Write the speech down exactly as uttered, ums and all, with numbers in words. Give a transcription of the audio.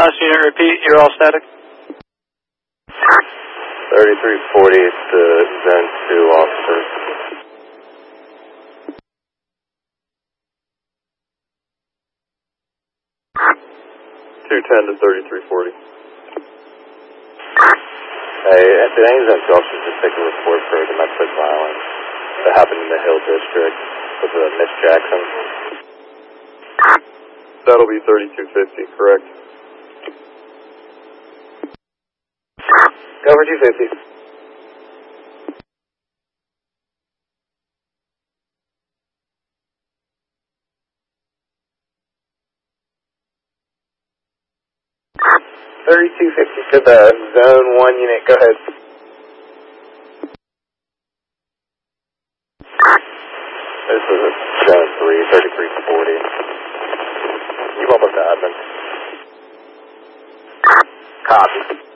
last unit, repeat, you're all static. thirty-three forty to zone two, officers. two ten to thirty-three forty. Hey, at the end zone two, officers just take a report for domestic violence that happened in the Hill District with uh, Miss Jackson. That'll be thirty-two fifty, correct? Cover two fifty. thirty-two fifty to the zone one unit, go ahead. This is a zone three, thirty-three forty. You almost admin. Copy.